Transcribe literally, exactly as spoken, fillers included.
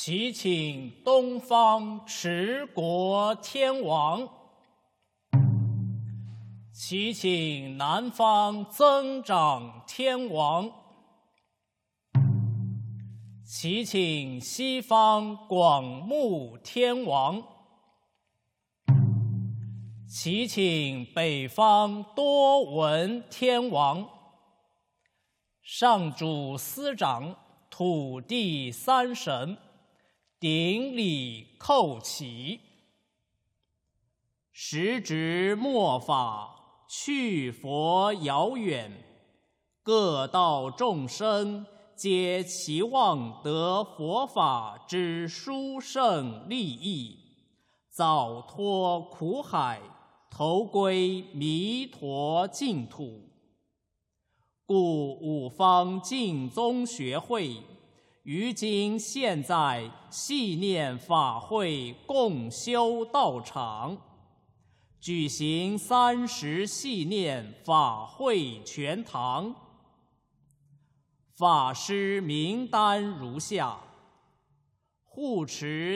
祈请东方持国天王，祈请南方增长天王，祈请西方广目天王，祈请北方多闻天王。上主司长土地三神顶礼叩起，时值末法，去佛遥远，各道众生皆期望得佛法之殊胜利益，早脱苦海，投归弥陀净土。故五方净宗学会于今现在系念法会共修道场，举行三十系念法会全堂。法师名单如下：护持